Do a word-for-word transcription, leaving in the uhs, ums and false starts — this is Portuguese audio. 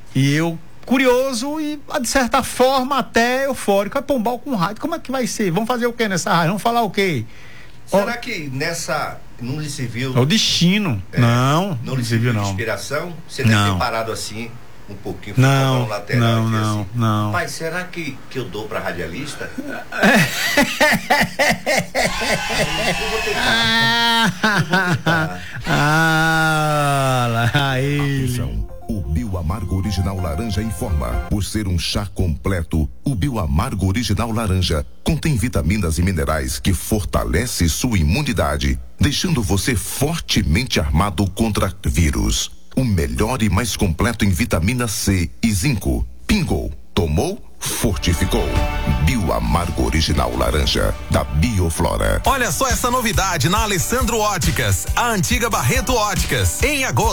E eu, curioso e, de certa forma, até eufórico. É Pombal com rádio. Como é que vai ser? Vamos fazer o quê nessa rádio? Vamos falar o quê? Será oh, que nessa... não lhe serviu... É o destino. É, não. Não lhe serviu de inspiração? Você deve ter parado assim... um pouquinho, não, um lateral não, não, assim. não. Pai, será que, que eu dou pra radialista? Eu vou tentar. Eu vou tentar. Ah, lá ele. Atenção, o Bioamargo Original Laranja informa. Por ser um chá completo, o Bioamargo Original Laranja contém vitaminas e minerais que fortalece sua imunidade, deixando você fortemente armado contra vírus. O melhor e mais completo em vitamina C e zinco. Pingou, tomou, fortificou. Bioamargo Original Laranja, da Bioflora. Olha só essa novidade na Alessandro Óticas, a antiga Barreto Óticas. Em agosto